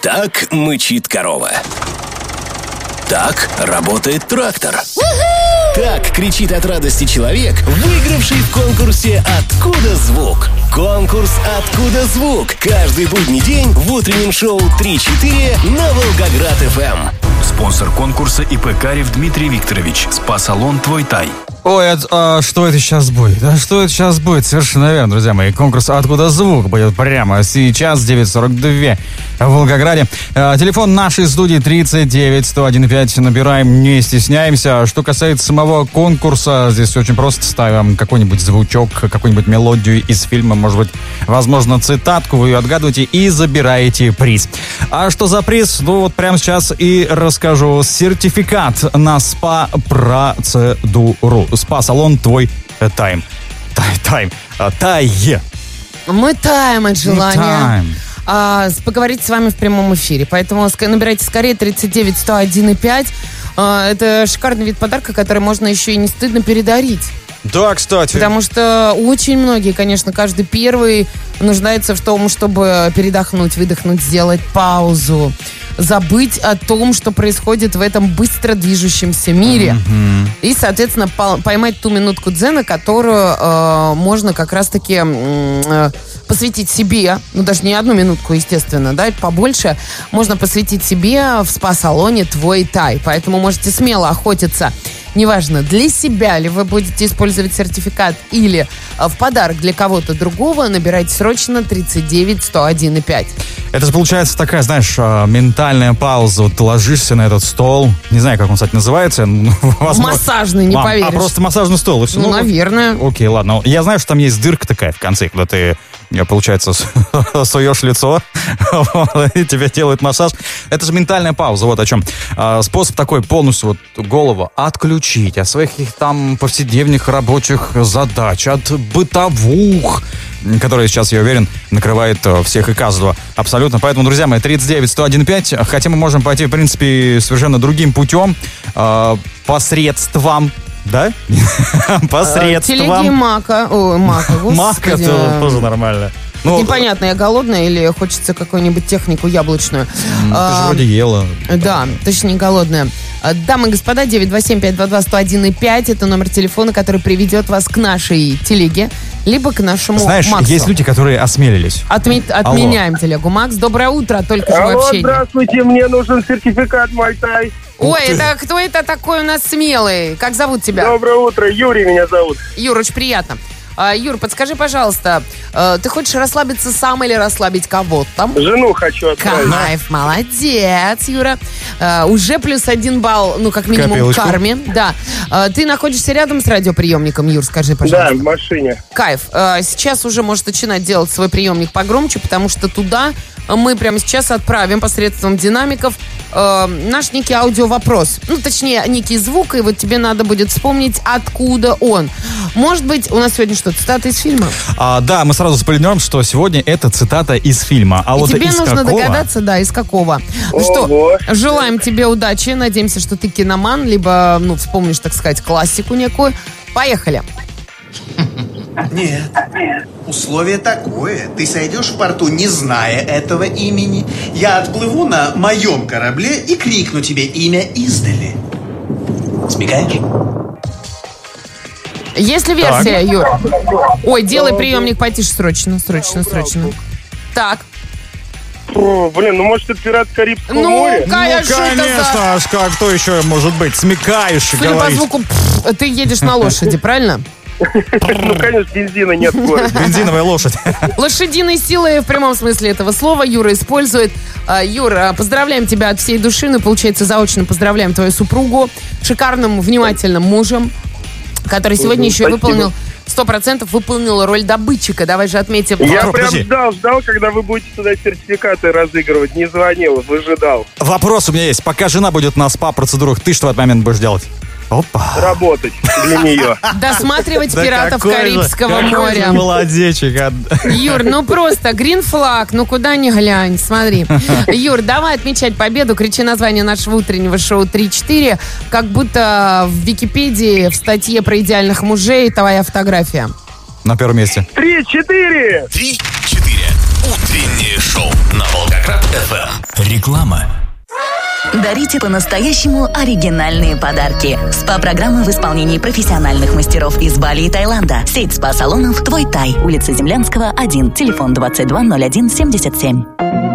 Так мычит корова. Так работает трактор. Так кричит от радости человек, выигравший в конкурсе «Откуда звук?». Конкурс «Откуда звук?» каждый будний день в утреннем шоу 3-4 на Волгоград-ФМ. Спонсор конкурса ИП Карев Дмитрий Викторович. Спа-салон «Твой Тай». Ой, что это сейчас будет? Да что это сейчас будет? Совершенно верно, друзья мои. Конкурс «Откуда звук?» будет прямо сейчас, 9:42 в Волгограде. Телефон нашей студии 39-101-5. Набираем, не стесняемся. Что касается самого конкурса, здесь очень просто. Ставим какой-нибудь звучок, какую-нибудь мелодию из фильма, может быть, возможно, цитатку. Вы ее отгадываете и забираете приз. А что за приз? Ну, вот прямо сейчас и расскажу. Сертификат на СПА-процедуру. СПА-салон «Твой Тайм». Тае. Мы таем от желания поговорить с вами в прямом эфире. Поэтому набирайте скорее 39-101-5. Это шикарный вид подарка, который можно еще и не стыдно передарить. Да, кстати. Потому что очень многие, конечно, каждый первый нуждается в том, чтобы передохнуть, выдохнуть, сделать паузу, забыть о том, что происходит в этом быстро движущемся мире. И, соответственно, поймать ту минутку дзена, которую можно как раз-таки посвятить себе, ну, даже не одну минутку, естественно, да, побольше, можно посвятить себе в спа-салоне «Твой Тай». Поэтому можете смело охотиться, неважно, для себя ли вы будете использовать сертификат или в подарок для кого-то другого, набирайте срочно 39-101-5. Это же получается такая, знаешь, ментальная пауза. Вот ты ложишься на этот стол, не знаю, как он, кстати, называется. Массажный, не поверишь. А просто массажный стол. И все. Ну, наверное. Окей, ладно. Я знаю, что там есть дырка такая в конце, когда ты, получается, суешь лицо, и тебе делают массаж. Это же ментальная пауза, вот о чем. Способ такой: полностью вот голову отключить от своих там повседневных рабочих задач, от бытовух, которые сейчас, я уверен, накрывает всех и каждого абсолютно. Поэтому, друзья мои, 39-101-5, хотя мы можем пойти, в принципе, совершенно другим путем, посредством, да? Посредством. Телеги Мака. Ой, Мака, господи. Мака тоже нормально. Ну, непонятно, я голодная или хочется какую-нибудь технику яблочную. Ты же вроде ела. Да, точнее голодная. Дамы и господа, 927-522-101-5 это номер телефона, который приведет вас к нашей телеге, либо к нашему Знаешь, Максу. есть люди, которые осмелились. Отменяем телегу. Макс, доброе утро, только что в общении. Здравствуйте, мне нужен сертификат «Мой Тай». Ой, это кто это такой у нас смелый? Как зовут тебя? Доброе утро, Юрий меня зовут. Юр, очень приятно. Юр, подскажи, пожалуйста, ты хочешь расслабиться сам или расслабить кого-то? Жену хочу отправить. Кайф, молодец, Юра. Уже +1 балл, ну, как минимум, Копилочку. в карме. Да. Ты находишься рядом с радиоприемником, Юр, скажи, пожалуйста. Да, в машине. Кайф. Сейчас уже можешь начинать делать свой приемник погромче, потому что туда мы прямо сейчас отправим посредством динамиков наш некий аудиовопрос. Ну, точнее, некий звук, и вот тебе надо будет вспомнить, откуда он. Может быть, у нас сегодня что, цитата из фильма? Да, мы сразу спойлернем, что сегодня это цитата из фильма. А и вот тебе из нужно какого? догадаться, да, из какого. Ну что, желаем тебе удачи. Надеемся, что ты киноман, либо, ну, вспомнишь, так сказать, классику некую. Поехали. Нет. Условие такое. Ты сойдешь в порту, не зная этого имени. Я отплыву на моем корабле и крикну тебе имя издали. Смекаешь? Есть ли версия, Юр? Ой, делай приемник потише, срочно. Так. Блин, ну может это «Пират Карибского моря»? Конечно, конечно, аж как, кто еще может быть? Смекаешь, судя по говоришь. звуку, ты едешь на лошади, правильно? Ну, конечно, бензина нет в городе. Бензиновая лошадь. Лошадиной силой в прямом смысле этого слова Юра использует. Юр, поздравляем тебя от всей души, ну, получается, заочно поздравляем твою супругу шикарным, внимательным мужем, который сегодня еще и выполнил 100% выполнил роль добытчика. Давай же отметим. Я прям ждал, когда вы будете туда сертификаты разыгрывать. Не звонил, выжидал. Вопрос у меня есть. Пока жена будет на СПА-процедурах, ты что в этот момент будешь делать? Опа. Работать для нее. Досматривать «Пиратов Карибского моря». Молодечек. Юр, ну просто грин-флаг, ну куда ни глянь, смотри. Юр, давай отмечать победу, кричи название нашего утреннего шоу 3-4, как будто в Википедии в статье про идеальных мужей твоя фотография. На первом месте. 3-4! 3-4. Утреннее шоу на Волгоград-ФМ. Реклама. Дарите по-настоящему оригинальные подарки. СПА-программы в исполнении профессиональных мастеров из Бали и Таиланда. Сеть СПА-салонов «Твой Тай». Улица Землянского, 1. Телефон 220177.